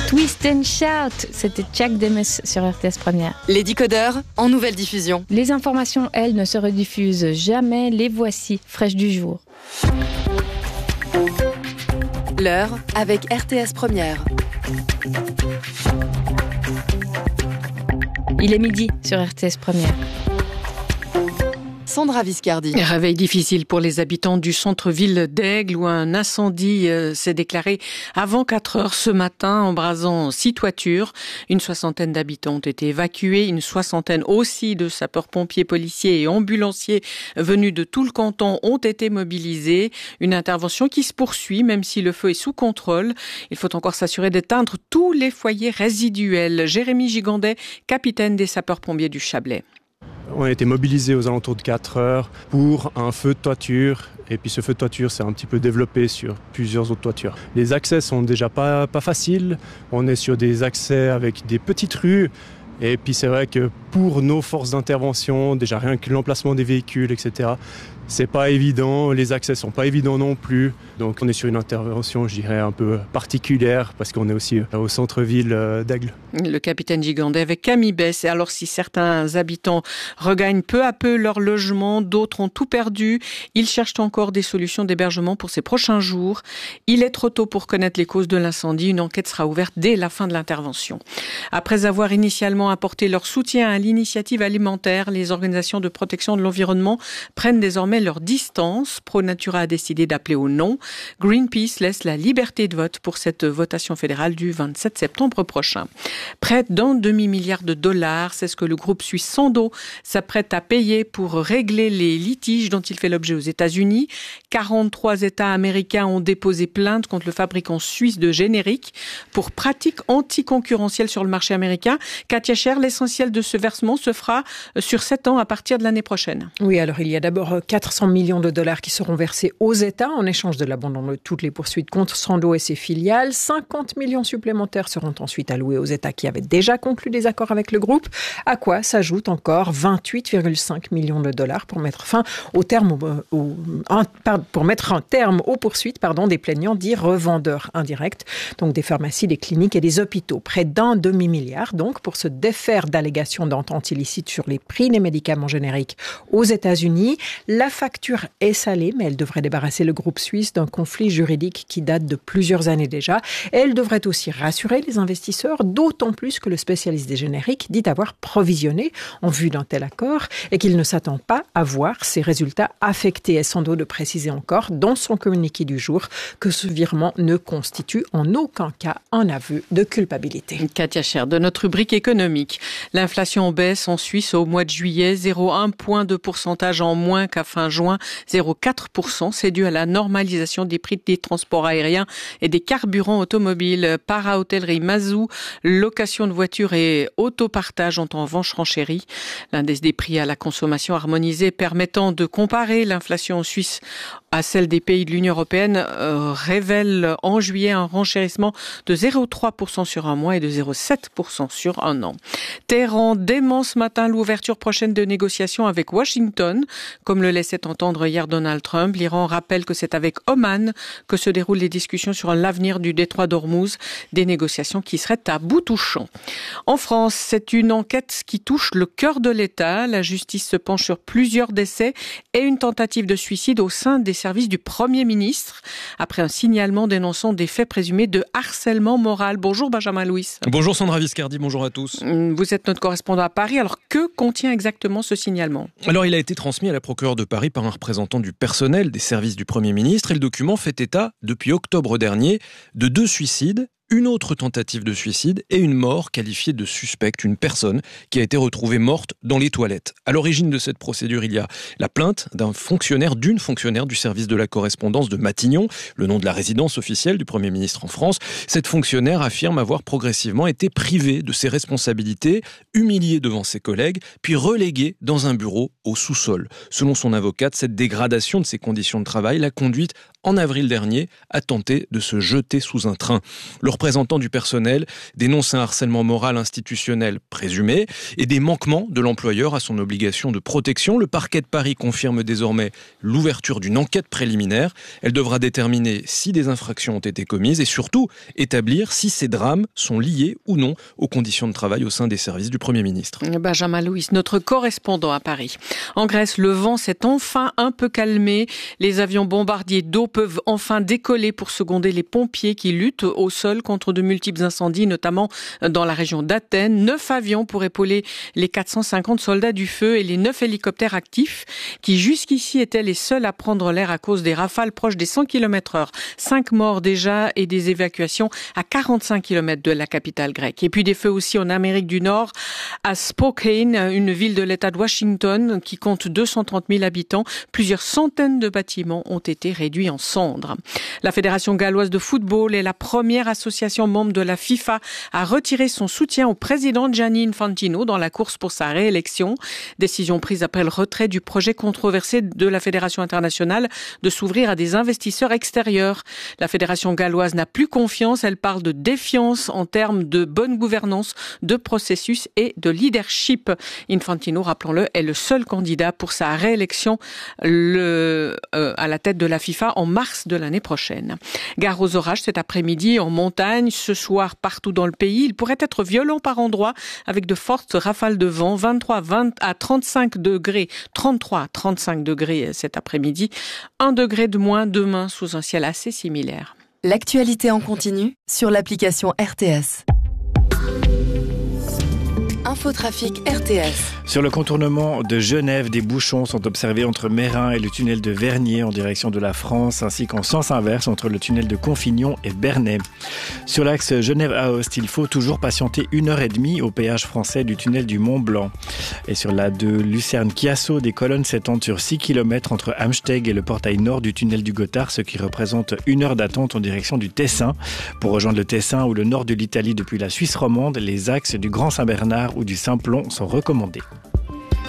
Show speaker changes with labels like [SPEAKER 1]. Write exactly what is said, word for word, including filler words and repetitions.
[SPEAKER 1] Twist and Shout, c'était Jack Demes sur R T S Première.
[SPEAKER 2] Les décodeurs en nouvelle diffusion.
[SPEAKER 1] Les informations, elles, ne se rediffusent jamais. Les voici, fraîches du jour.
[SPEAKER 2] L'heure avec R T S Première.
[SPEAKER 1] Il est midi sur R T S Première.
[SPEAKER 2] Sandra Viscardi.
[SPEAKER 3] Réveil difficile pour les habitants du centre-ville d'Aigle où un incendie euh, s'est déclaré avant quatre heures ce matin, embrasant six toitures. Une soixantaine d'habitants ont été évacués, une soixantaine aussi de sapeurs-pompiers, policiers et ambulanciers venus de tout le canton ont été mobilisés. Une intervention qui se poursuit même si le feu est sous contrôle. Il faut encore s'assurer d'éteindre tous les foyers résiduels. Jérémy Gigandet, capitaine des sapeurs-pompiers du Chablais.
[SPEAKER 4] On a été mobilisés aux alentours de quatre heures pour un feu de toiture. Et puis ce feu de toiture s'est un petit peu développé sur plusieurs autres toitures. Les accès sont déjà pas, pas faciles. On est sur des accès avec des petites rues. Et puis c'est vrai que pour nos forces d'intervention, déjà rien que l'emplacement des véhicules, et cetera, c'est pas évident, les accès sont pas évidents non plus. Donc on est sur une intervention, je dirais, un peu particulière parce qu'on est aussi au centre-ville d'Aigle.
[SPEAKER 3] Le capitaine Gigandet avec Camille Bess. Et alors si certains habitants regagnent peu à peu leur logement, d'autres ont tout perdu, ils cherchent encore des solutions d'hébergement pour ces prochains jours. Il est trop tôt pour connaître les causes de l'incendie. Une enquête sera ouverte dès la fin de l'intervention. Après avoir initialement apporté leur soutien à l'initiative alimentaire, les organisations de protection de l'environnement prennent désormais leur distance. ProNatura a décidé d'appeler au non. Greenpeace laisse la liberté de vote pour cette votation fédérale du vingt-sept septembre prochain. Près d'un demi-milliard de dollars, c'est ce que le groupe suisse Sandoz s'apprête à payer pour régler les litiges dont il fait l'objet aux États-Unis. quarante-trois États américains ont déposé plainte contre le fabricant suisse de génériques pour pratiques anticoncurrentielles sur le marché américain. Katia Scher, l'essentiel de ce versement se fera sur sept ans à partir de l'année prochaine.
[SPEAKER 5] Oui, alors il y a d'abord quatre cents millions de dollars qui seront versés aux États en échange de l'abandon de toutes les poursuites contre Sandoz et ses filiales. cinquante millions supplémentaires seront ensuite alloués aux États qui avaient déjà conclu des accords avec le groupe, à quoi s'ajoutent encore vingt-huit virgule cinq millions de dollars pour mettre fin au terme au, au, un, pour mettre un terme aux poursuites pardon, des plaignants dits revendeurs indirects, donc des pharmacies, des cliniques et des hôpitaux. Près d'un demi-milliard donc pour se défaire d'allégations d'entente illicite sur les prix des médicaments génériques aux États-Unis. La facture est salée, mais elle devrait débarrasser le groupe suisse d'un conflit juridique qui date de plusieurs années déjà. Elle devrait aussi rassurer les investisseurs, d'autant plus que le spécialiste des génériques dit avoir provisionné en vue d'un tel accord et qu'il ne s'attend pas à voir ses résultats affectés. Et sans doute de préciser encore dans son communiqué du jour que ce virement ne constitue en aucun cas un aveu de culpabilité.
[SPEAKER 3] Katia Scher, de notre rubrique économique. L'inflation baisse en Suisse au mois de juillet, zéro virgule un point de pourcentage en moins qu'à fin juin, zéro virgule quatre pour cent. C'est dû à la normalisation des prix des transports aériens et des carburants automobiles. Para-hôtellerie, Mazou, location de voitures et autopartage ont en revanche renchéri. L'indice des prix à la consommation harmonisé permettant de comparer l'inflation en Suisse à celle des pays de l'Union européenne euh, révèle en juillet un renchérissement de zéro virgule trois pour cent sur un mois et de zéro virgule sept pour cent sur un an. Téhéran dément ce matin l'ouverture prochaine de négociations avec Washington. Comme le laissait entendre hier Donald Trump, l'Iran rappelle que c'est avec Oman que se déroulent les discussions sur l'avenir du détroit d'Ormuz, des négociations qui seraient à bout touchant. En France, c'est une enquête qui touche le cœur de l'État. La justice se penche sur plusieurs décès et une tentative de suicide au sein des services du Premier ministre, après un signalement dénonçant des faits présumés de harcèlement moral. Bonjour Benjamin Louis.
[SPEAKER 6] Bonjour Sandra Viscardi, bonjour à tous.
[SPEAKER 3] Vous êtes notre correspondant à Paris. Alors que contient exactement ce signalement ?
[SPEAKER 6] Alors il a été transmis à la procureure de Paris par un représentant du personnel des services du Premier ministre et le document fait état, depuis octobre dernier, de deux suicides, une autre tentative de suicide et une mort qualifiée de suspecte, une personne qui a été retrouvée morte dans les toilettes. À l'origine de cette procédure, il y a la plainte d'un fonctionnaire, d'une fonctionnaire du service de la correspondance de Matignon, le nom de la résidence officielle du Premier ministre en France. Cette fonctionnaire affirme avoir progressivement été privée de ses responsabilités, humiliée devant ses collègues, puis reléguée dans un bureau au sous-sol. Selon son avocate, cette dégradation de ses conditions de travail l'a conduite en avril dernier, a tenté de se jeter sous un train. Le représentant du personnel dénonce un harcèlement moral institutionnel présumé et des manquements de l'employeur à son obligation de protection. Le parquet de Paris confirme désormais l'ouverture d'une enquête préliminaire. Elle devra déterminer si des infractions ont été commises et surtout établir si ces drames sont liés ou non aux conditions de travail au sein des services du Premier ministre.
[SPEAKER 3] Benjamin Louis, notre correspondant à Paris. En Grèce, le vent s'est enfin un peu calmé. Les avions bombardiers d'eau peuvent enfin décoller pour seconder les pompiers qui luttent au sol contre de multiples incendies, notamment dans la région d'Athènes. Neuf avions pour épauler les quatre cent cinquante soldats du feu et les neuf hélicoptères actifs qui jusqu'ici étaient les seuls à prendre l'air à cause des rafales proches des cent kilomètres heure. Cinq morts déjà et des évacuations à quarante-cinq kilomètres de la capitale grecque. Et puis des feux aussi en Amérique du Nord, à Spokane, une ville de l'État de Washington qui compte deux cent trente mille habitants. Plusieurs centaines de bâtiments ont été réduits en cendres. La Fédération galloise de football est la première association membre de la FIFA à retirer son soutien au président Gianni Infantino dans la course pour sa réélection. Décision prise après le retrait du projet controversé de la Fédération internationale de s'ouvrir à des investisseurs extérieurs. La Fédération galloise n'a plus confiance. Elle parle de défiance en termes de bonne gouvernance, de processus et de leadership. Infantino, rappelons-le, est le seul candidat pour sa réélection le, euh, à la tête de la FIFA en mars de l'année prochaine. Gare aux orages cet après-midi en montagne, ce soir partout dans le pays. Il pourrait être violent par endroits avec de fortes rafales de vent, vingt-trois à trente-cinq degrés, trente-trois à trente-cinq degrés cet après-midi, un degré de moins demain sous un ciel assez similaire.
[SPEAKER 2] L'actualité en continu sur l'application R T S. Infotrafic R T S.
[SPEAKER 7] Sur le contournement de Genève, des bouchons sont observés entre Meyrin et le tunnel de Vernier en direction de la France, ainsi qu'en sens inverse entre le tunnel de Confignon et Bernay. Sur l'axe Genève-Aoste, il faut toujours patienter une heure et demie au péage français du tunnel du Mont-Blanc. Et sur la de Lucerne-Chiasso, des colonnes s'étendent sur six kilomètres entre Amsteg et le portail nord du tunnel du Gothard, ce qui représente une heure d'attente en direction du Tessin. Pour rejoindre le Tessin ou le nord de l'Italie depuis la Suisse romande, les axes du Grand Saint-Bernard ou du Simplon sont recommandés.